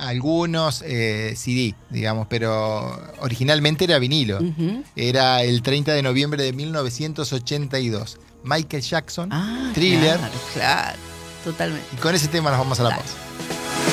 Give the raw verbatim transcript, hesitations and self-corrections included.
algunos eh, C D, digamos, pero originalmente era vinilo. Uh-huh. Era el treinta de noviembre de mil novecientos ochenta y dos. Michael Jackson, ah, Thriller. Claro, claro, totalmente. Y con ese tema nos vamos a la Dale. pausa.